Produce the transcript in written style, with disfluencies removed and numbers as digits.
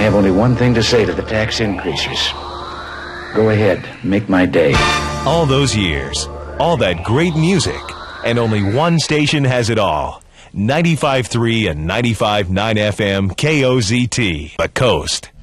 have only one thing to say to the tax increasers. Go ahead, make my day. All those years, all that great music, and only one station has it all. 95.3 and 95.9 FM KOZT, The Coast.